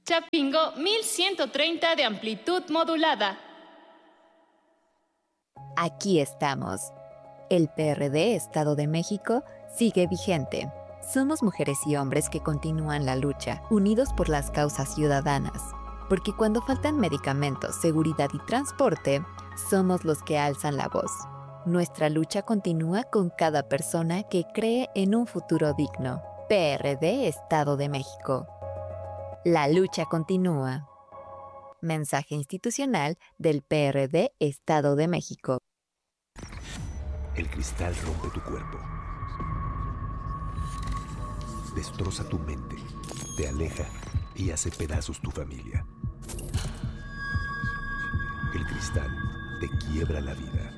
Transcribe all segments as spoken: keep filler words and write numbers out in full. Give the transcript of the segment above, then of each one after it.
Chapingo mil ciento treinta de amplitud modulada. Aquí estamos. El P R D Estado de México sigue vigente. Somos mujeres y hombres que continúan la lucha, unidos por las causas ciudadanas. Porque cuando faltan medicamentos, seguridad y transporte, somos los que alzan la voz. Nuestra lucha continúa con cada persona que cree en un futuro digno. P R D Estado de México. La lucha continúa. Mensaje institucional del P R D Estado de México. El cristal rompe tu cuerpo. Destroza tu mente, te aleja y hace pedazos tu familia. El cristal te quiebra la vida.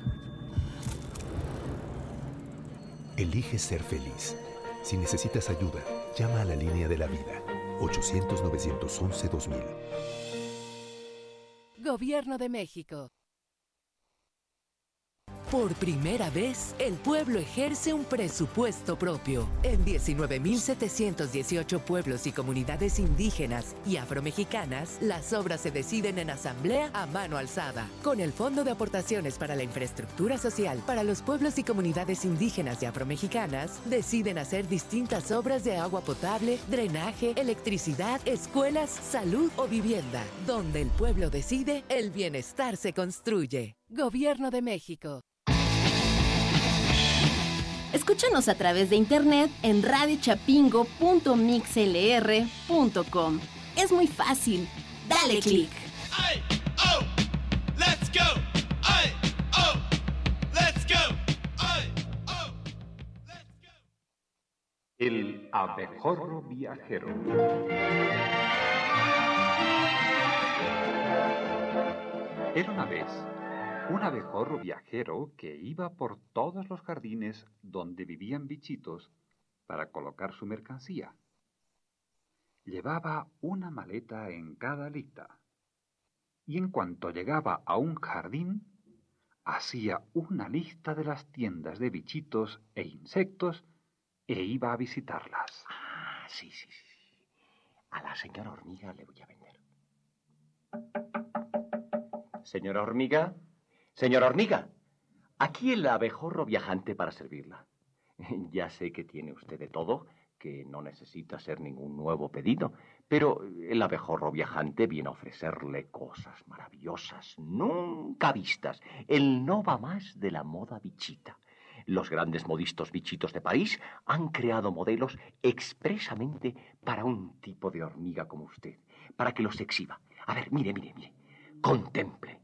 Elige ser feliz. Si necesitas ayuda, llama a la línea de la vida. ochocientos, novecientos once, dos mil. Gobierno de México. Por primera vez, el pueblo ejerce un presupuesto propio. En diecinueve mil setecientos dieciocho pueblos y comunidades indígenas y afromexicanas, las obras se deciden en asamblea a mano alzada. Con el Fondo de Aportaciones para la Infraestructura Social para los pueblos y comunidades indígenas y afromexicanas, deciden hacer distintas obras de agua potable, drenaje, electricidad, escuelas, salud o vivienda. Donde el pueblo decide, el bienestar se construye. Gobierno de México. Escúchanos a través de internet en radio chapingo punto mixlr punto com. Es muy fácil. Dale clic. Ay, oh, let's go. Ay, oh, let's go. Ay, oh, let's go. El abejorro viajero. Era una vez un abejorro viajero que iba por todos los jardines donde vivían bichitos para colocar su mercancía. Llevaba una maleta en cada alita, y en cuanto llegaba a un jardín, hacía una lista de las tiendas de bichitos e insectos e iba a visitarlas. Ah, sí, sí, sí. A la señora hormiga le voy a vender. Señora hormiga... Señora hormiga, aquí el abejorro viajante para servirla. Ya sé que tiene usted de todo, que no necesita hacer ningún nuevo pedido, pero el abejorro viajante viene a ofrecerle cosas maravillosas, nunca vistas. Él no va más de la moda bichita. Los grandes modistos bichitos de París han creado modelos expresamente para un tipo de hormiga como usted, para que los exhiba. A ver, mire, mire, mire. Contemple.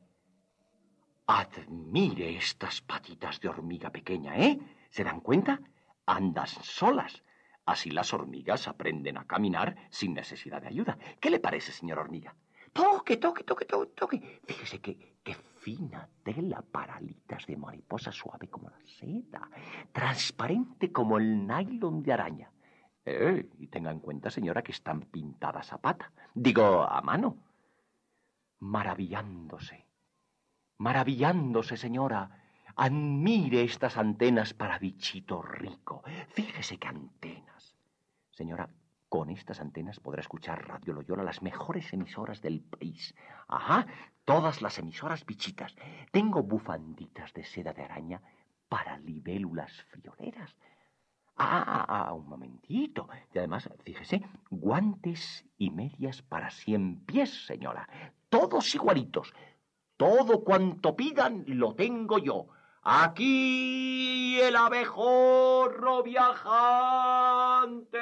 Admire estas patitas de hormiga pequeña, ¿eh? ¿Se dan cuenta? Andan solas. Así las hormigas aprenden a caminar sin necesidad de ayuda. ¿Qué le parece, señora hormiga? Toque, toque, toque, toque, toque. Fíjese qué, qué fina tela para alitas de mariposa, suave como la seda, transparente como el nylon de araña. Eh, y tenga en cuenta, señora, que están pintadas a pata. Digo, a mano. Maravillándose. Maravillándose, señora. Admire estas antenas para bichito rico. Fíjese qué antenas. Señora, con estas antenas podrá escuchar Radio Loyola, las mejores emisoras del país. Ajá, todas las emisoras bichitas. Tengo bufanditas de seda de araña para libélulas frioleras. Ah, ah, ah, un momentito. Y además, fíjese, guantes y medias para cien pies, señora. Todos igualitos. Todo cuanto pidan lo tengo yo. Aquí el abejorro viajante.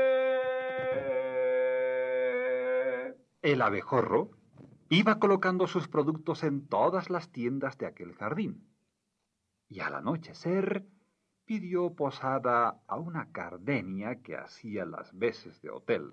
El abejorro iba colocando sus productos en todas las tiendas de aquel jardín. Y al anochecer pidió posada a una gardenia que hacía las veces de hotel.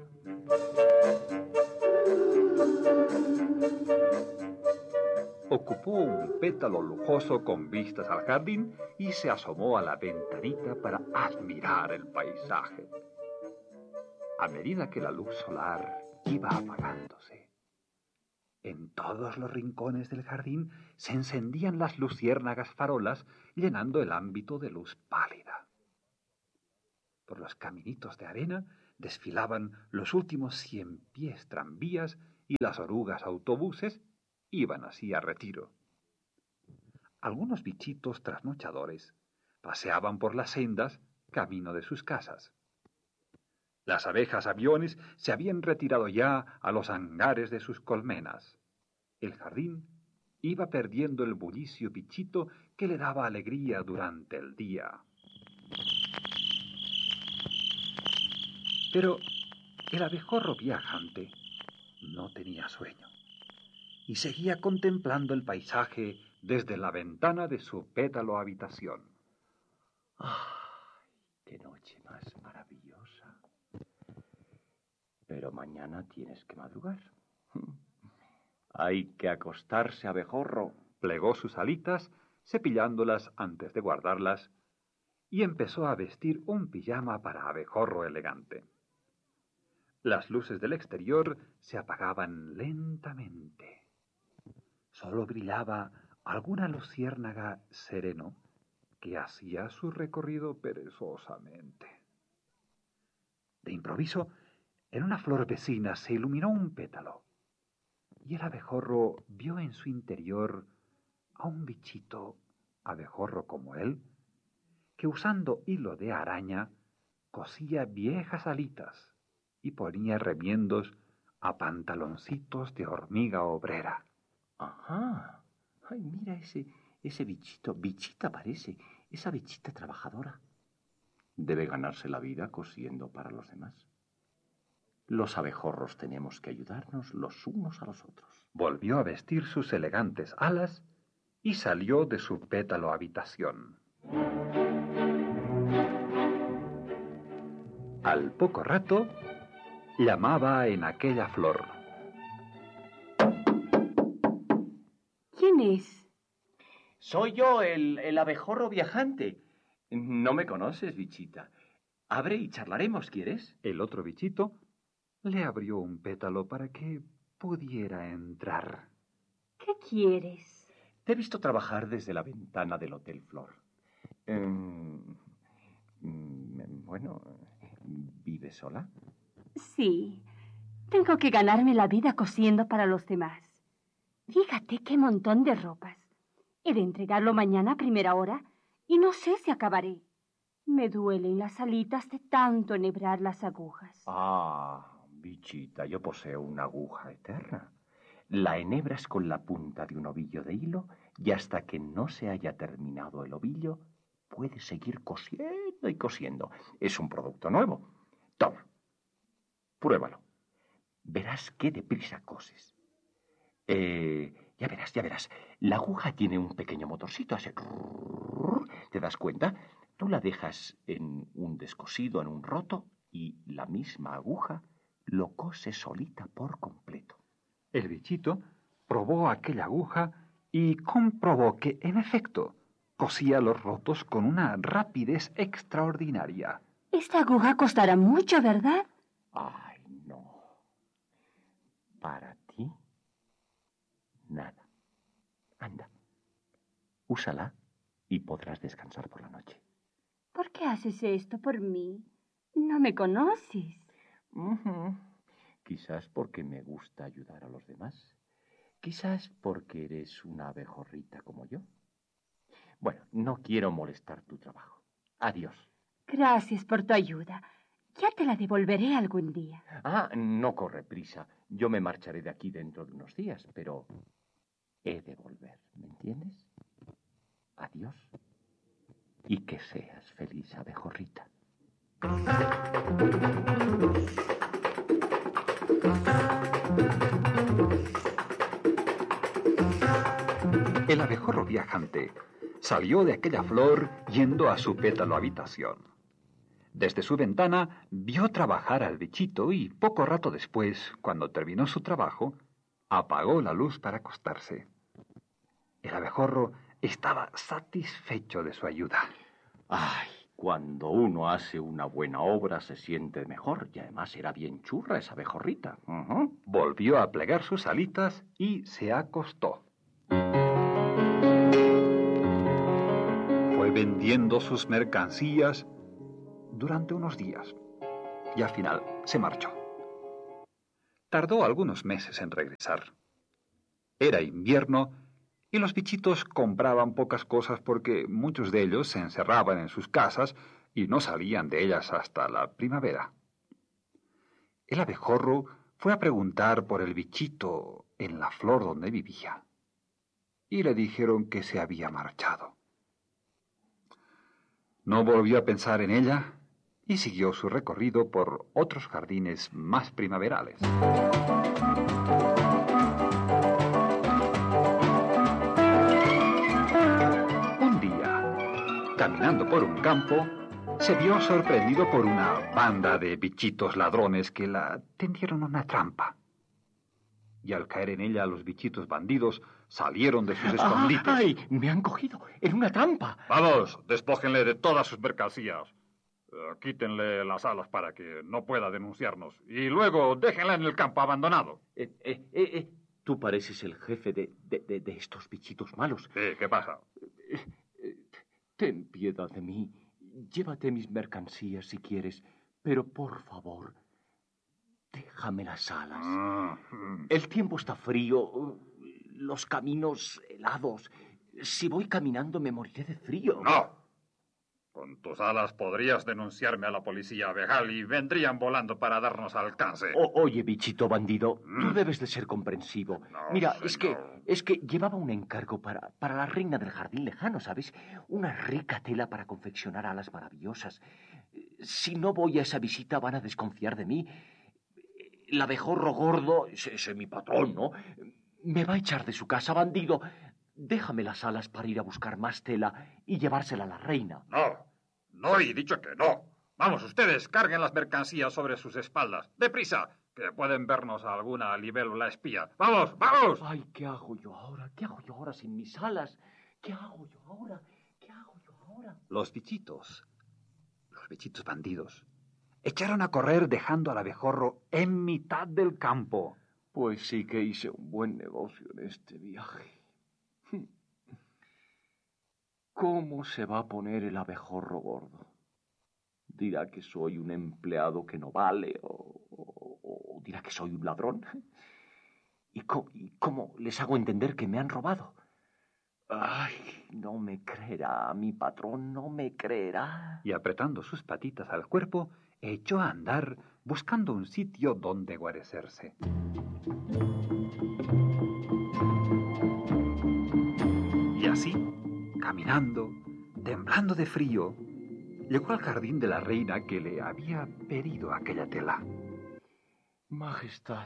Ocupó un pétalo lujoso con vistas al jardín y se asomó a la ventanita para admirar el paisaje. A medida que la luz solar iba apagándose, en todos los rincones del jardín se encendían las luciérnagas farolas, llenando el ámbito de luz pálida. Por los caminitos de arena desfilaban los últimos cien pies tranvías y las orugas autobuses iban así a retiro. Algunos bichitos trasnochadores paseaban por las sendas camino de sus casas. Las abejas aviones se habían retirado ya a los hangares de sus colmenas. El jardín iba perdiendo el bullicio bichito que le daba alegría durante el día. Pero el abejorro viajante no tenía sueño y seguía contemplando el paisaje desde la ventana de su pétalo habitación. ¡Ay, qué noche más maravillosa! Pero mañana tienes que madrugar. Hay que acostarse, abejorro. Plegó sus alitas, cepillándolas antes de guardarlas, y empezó a vestir un pijama para abejorro elegante. Las luces del exterior se apagaban lentamente. Solo brillaba alguna luciérnaga sereno que hacía su recorrido perezosamente. De improviso, en una flor vecina se iluminó un pétalo, y el abejorro vio en su interior a un bichito, abejorro como él, que usando hilo de araña cosía viejas alitas y ponía remiendos a pantaloncitos de hormiga obrera. Ajá. Ay, mira ese, ese bichito. Bichita parece. Esa bichita trabajadora. Debe ganarse la vida cosiendo para los demás. Los abejorros tenemos que ayudarnos los unos a los otros. Volvió a vestir sus elegantes alas y salió de su pétalo habitación. Al poco rato, llamaba en aquella flor. ¿Quién es? Soy yo, el, el abejorro viajante. No me conoces, bichita. Abre y charlaremos, ¿quieres? El otro bichito le abrió un pétalo para que pudiera entrar. ¿Qué quieres? Te he visto trabajar desde la ventana del Hotel Flor. Eh, bueno, ¿vives sola? Sí. Tengo que ganarme la vida cosiendo para los demás. Fíjate qué montón de ropas. He de entregarlo mañana a primera hora y no sé si acabaré. Me duelen las alitas de tanto enhebrar las agujas. Ah, bichita, yo poseo una aguja eterna. La enhebras con la punta de un ovillo de hilo y hasta que no se haya terminado el ovillo, puedes seguir cosiendo y cosiendo. Es un producto nuevo. Toma, pruébalo. Verás qué deprisa coses. Eh, ya verás, ya verás. La aguja tiene un pequeño motorcito, hace... ¿Te das cuenta? Tú la dejas en un descosido, en un roto, y la misma aguja lo cose solita por completo. El bichito probó aquella aguja y comprobó que, en efecto, cosía los rotos con una rapidez extraordinaria. Esta aguja costará mucho, ¿verdad? Ay, no. Para ti, nada. Anda, úsala y podrás descansar por la noche. ¿Por qué haces esto por mí? No me conoces. Uh-huh. Quizás porque me gusta ayudar a los demás. Quizás porque eres una abejorrita como yo. Bueno, no quiero molestar tu trabajo. Adiós. Gracias por tu ayuda. Ya te la devolveré algún día. Ah, no corre prisa. Yo me marcharé de aquí dentro de unos días, pero he de volver, ¿me entiendes? Adiós. Y que seas feliz, abejorrita. El abejorro viajante salió de aquella flor yendo a su pétalo habitación. Desde su ventana vio trabajar al bichito y poco rato después, cuando terminó su trabajo, apagó la luz para acostarse. El abejorro estaba satisfecho de su ayuda. Ay, cuando uno hace una buena obra se siente mejor y además era bien churra esa abejorrita. Uh-huh. Volvió a plegar sus alitas y se acostó. Fue vendiendo sus mercancías durante unos días. y al final se marchó. Tardó algunos meses en regresar. Era invierno y los bichitos compraban pocas cosas porque muchos de ellos se encerraban en sus casas y no salían de ellas hasta la primavera. El abejorro fue a preguntar por el bichito en la flor donde vivía y le dijeron que se había marchado. No volvió a pensar en ella y siguió su recorrido por otros jardines más primaverales. Un día, caminando por un campo, se vio sorprendido por una banda de bichitos ladrones que la tendieron una trampa. Y al caer en ella, los bichitos bandidos salieron de sus escondites. ¡Ay! ¡Me han cogido en una trampa! Vamos, despójenle de todas sus mercancías. Uh, quítenle las alas para que no pueda denunciarnos. Y luego déjenla en el campo abandonado. Eh, eh, eh, eh, tú pareces el jefe de, de, de, de estos bichitos malos. Sí, ¿qué pasa? Eh, eh, ten piedad de mí. Llévate mis mercancías si quieres, pero por favor, déjame las alas. Mm. El tiempo está frío, los caminos helados. Si voy caminando me moriré de frío. No. Con tus alas podrías denunciarme a la policía abejal y vendrían volando para darnos alcance. O, oye, bichito bandido, Mm. tú debes de ser comprensivo. No, Mira, señor. es que es que llevaba un encargo para, para la reina del jardín lejano, ¿sabes? Una rica tela para confeccionar alas maravillosas. Si no voy a esa visita van a desconfiar de mí. El abejorro gordo, ese, ese es mi patrón, ¿no? Me va a echar de su casa, bandido. Déjame las alas para ir a buscar más tela y llevársela a la reina. No, no he dicho que no. Vamos, ustedes carguen las mercancías sobre sus espaldas. ¡Deprisa! Que pueden vernos a alguna libélula espía. ¡Vamos, vamos! Ay, ¿qué hago yo ahora? ¿Qué hago yo ahora sin mis alas? ¿Qué hago yo ahora? ¿Qué hago yo ahora? Los bichitos, los bichitos bandidos, echaron a correr dejando al abejorro en mitad del campo. Pues sí que hice un buen negocio en este viaje. ¿Cómo se va a poner el abejorro gordo? ¿Dirá que soy un empleado que no vale o, o, o dirá que soy un ladrón? ¿Y cómo, ¿Y cómo les hago entender que me han robado? Ay, no me creerá, mi patrón no me creerá. Y apretando sus patitas al cuerpo, echó a andar buscando un sitio donde guarecerse. Y así, caminando, temblando de frío, llegó al jardín de la reina que le había pedido aquella tela. Majestad,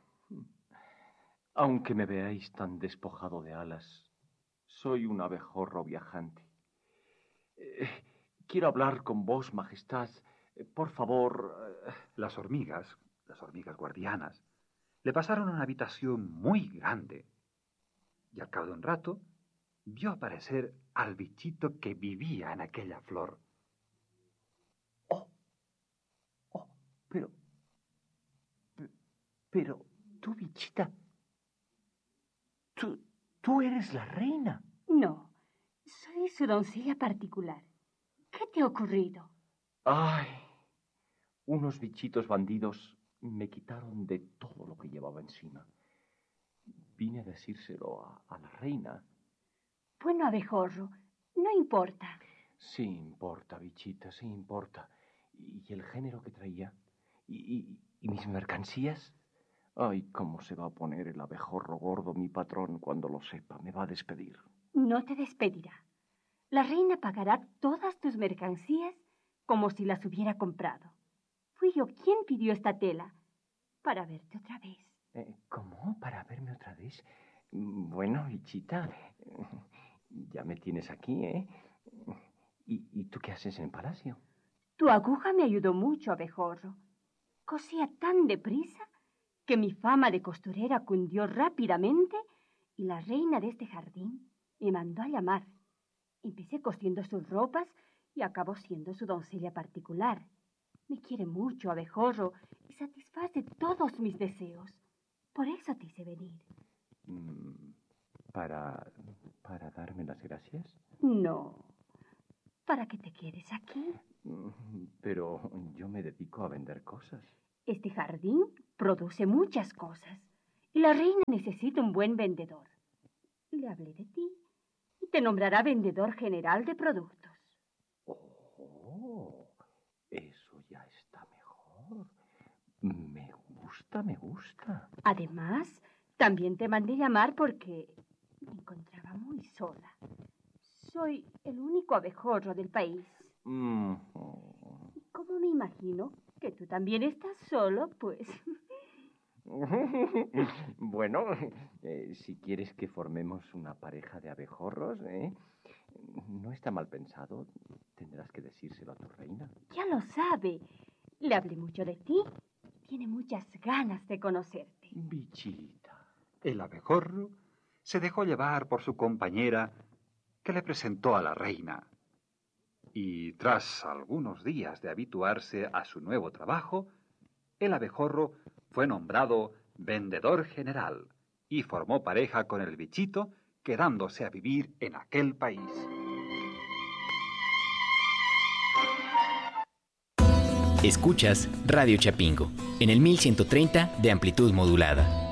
aunque me veáis tan despojado de alas, soy un abejorro viajante. Eh, quiero hablar con vos, Majestad. Eh, por favor... Eh... Las hormigas, las hormigas guardianas, le pasaron a una habitación muy grande. Y al cabo de un rato, vio aparecer al bichito que vivía en aquella flor. Oh, oh, pero... Pero, tú, bichita, tú, tú eres la reina. No, soy su doncella particular. ¿Qué te ha ocurrido? Ay, unos bichitos bandidos me quitaron de todo lo que llevaba encima. Vine a decírselo a, a la reina. Bueno, abejorro, no importa. Sí importa, bichita, sí importa. ¿Y el género que traía? ¿Y, y, y mis mercancías? Ay, cómo se va a poner el abejorro gordo, mi patrón, cuando lo sepa. Me va a despedir. No te despedirá. La reina pagará todas tus mercancías como si las hubiera comprado. Fui yo quien pidió esta tela para verte otra vez. Eh, ¿Cómo? ¿Para verme otra vez? Bueno, bichita, ya me tienes aquí, ¿eh? ¿Y, ¿Y tú qué haces en el palacio? Tu aguja me ayudó mucho, abejorro. Cosía tan deprisa que mi fama de costurera cundió rápidamente y la reina de este jardín me mandó a llamar. Empecé cosiendo sus ropas y acabó siendo su doncella particular. Me quiere mucho, abejorro, y satisface todos mis deseos. Por eso te hice venir. ¿Para, para darme las gracias? No. ¿Para que te quedes aquí? Pero yo me dedico a vender cosas. Este jardín produce muchas cosas y la reina necesita un buen vendedor. Le hablé de ti y te nombrará vendedor general de productos. Oh, eso ya está mejor. Me gusta, me gusta. Además, también te mandé llamar porque me encontraba muy sola. Soy el único abejorro del país. Mm. Y como me imagino que tú también estás solo, pues... Bueno, eh, si quieres que formemos una pareja de abejorros, ¿eh? No está mal pensado. Tendrás que decírselo a tu reina. Ya lo sabe. Le hablé mucho de ti. Tiene muchas ganas de conocerte. Bichita. El abejorro se dejó llevar por su compañera, que le presentó a la reina. Y tras algunos días de habituarse a su nuevo trabajo, el abejorro fue nombrado vendedor general y formó pareja con el bichito, quedándose a vivir en aquel país. Escuchas Radio Chapingo en el mil ciento treinta de amplitud modulada.